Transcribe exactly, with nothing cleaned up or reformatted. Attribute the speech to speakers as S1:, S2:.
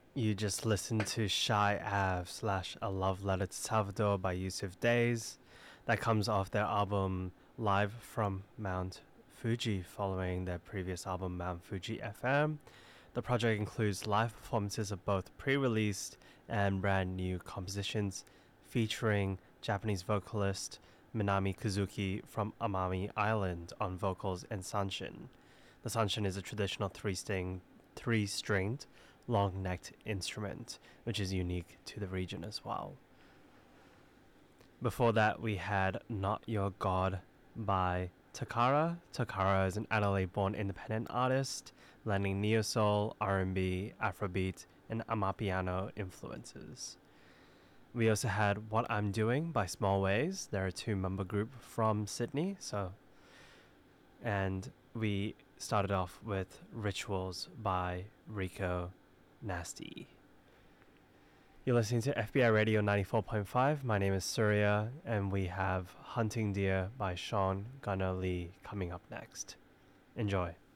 S1: You just listened to Shy Ave slash A Love Letter to Salvador by Yusuf Days. That comes off their album Live from Mount Fuji, following their previous album Mount Fuji F M. The project includes live performances of both pre-released and brand new compositions featuring Japanese vocalist Minami Kazuki from Amami Island on vocals and sanshin. The sanshin is a traditional three-string, three-stringed long-necked instrument, which is unique to the region as well. Before that, we had Not Your God by Takara. Takara is an Adelaide-born independent artist, blending neo-soul, R and B, Afrobeat, and Amapiano influences. We also had What I'm Doing by Small Ways. They're a two-member group from Sydney, so and we started off with Rituals by Rico Nasty. You're listening to F B I Radio ninety-four point five. My name is Surya, and we have Hunting Deer by Sean Gunnar Lee coming up next. Enjoy.